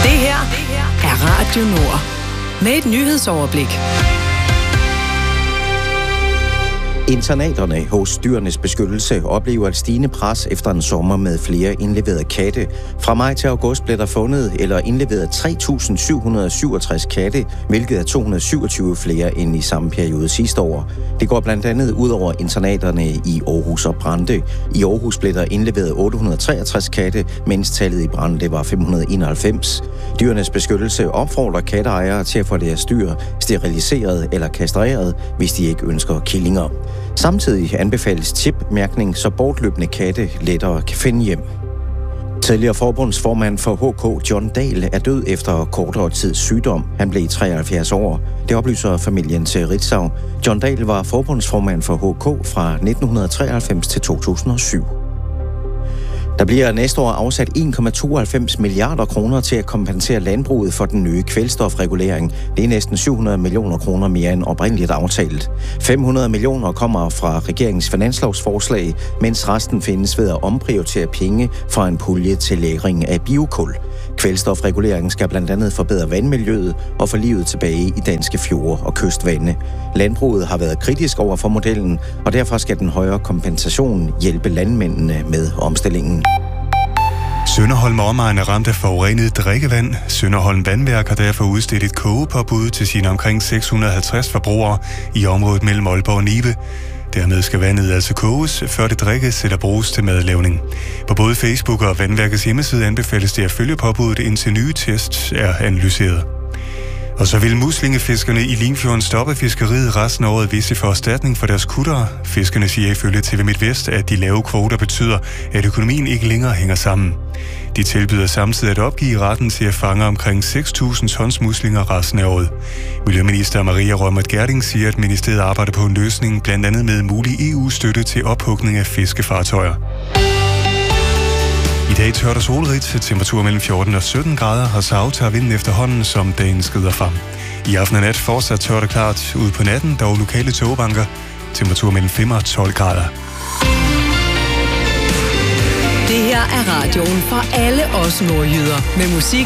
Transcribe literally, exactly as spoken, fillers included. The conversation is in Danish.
Det her er Radio Nord med et nyhedsoverblik. Internaterne hos Dyrenes Beskyttelse oplever et stigende pres efter en sommer med flere indleverede katte. Fra maj til august blev der fundet eller indleveret tre tusind syv hundrede syvogtres katte, hvilket er to hundrede syvogtyve flere end i samme periode sidste år. Det går blandt andet ud over internaterne i Aarhus og Brande. I Aarhus blev der indleveret otte hundrede treogtres katte, mens tallet i Brande var fem hundrede enoghalvfems. Dyrenes Beskyttelse opfordrer katteejere til at få deres dyr steriliseret eller kastreret, hvis de ikke ønsker killinger. Samtidig anbefales chipmærkning, så bortløbende katte lettere kan finde hjem. Tidligere forbundsformand for H K, John Dahl, er død efter kortere tids sygdom. Han blev treoghalvfjerds år. Det oplyser familien til Ritzau. John Dahl var forbundsformand for H K fra nitten treoghalvfems til to tusind og syv. Der bliver næste år afsat en komma tooghalvfems milliarder kroner til at kompensere landbruget for den nye kvælstofregulering. Det er næsten syv hundrede millioner kroner mere end oprindeligt aftalt. fem hundrede millioner kommer fra regeringens finanslovsforslag, mens resten findes ved at omprioritere penge fra en pulje til lagring af biokul. Kvælstofreguleringen skal blandt andet forbedre vandmiljøet og få livet tilbage i danske fjorde og kystvande. Landbruget har været kritisk over for modellen, og derfor skal den højere kompensation hjælpe landmændene med omstillingen. Sønderholm og omegn er ramt af forurenet drikkevand. Sønderholm Vandværk har derfor udstedt et kogepåbud til sine omkring seks hundrede og halvtreds forbrugere i området mellem Aalborg og Nibe. Dermed skal vandet altså koges, før det drikkes eller bruges til madlavning. På både Facebook og Vandværkets hjemmeside anbefales det at følge påbuddet, indtil nye tests er analyseret. Og så vil muslingefiskerne i Limfjorden stoppe fiskeriet resten af året, hvis de får erstatning for deres kuttere. Fiskerne siger ifølge T V MidtVest, at de lave kvoter betyder, at økonomien ikke længere hænger sammen. De tilbyder samtidig at opgive retten til at fange omkring seks tusind tons muslinger resten af året. Miljøminister Maria Reumert Gjerding siger, at ministeriet arbejder på en løsning, blandt andet med mulig E U-støtte til ophugning af fiskefartøjer. I dag tørt og solrigt, temperatur mellem fjorten og sytten grader, og så aftager vinden efterhånden, som dagen skrider frem. I aften og nat fortsat tørt og klart. Ude på natten, dog lokale tågebanker, temperatur mellem fem og tolv grader. Det her er radioen for alle os nordjyder med musik.